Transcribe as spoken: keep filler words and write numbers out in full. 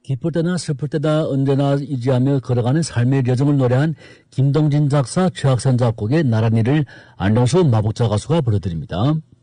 기쁠 때나 슬플 때나 언제나 의지하며 걸어가는 삶의 여정을 노래한 김동진 작사, 최학선 작곡의 나란히를 안동수 마복자 가수가 불러드립니다.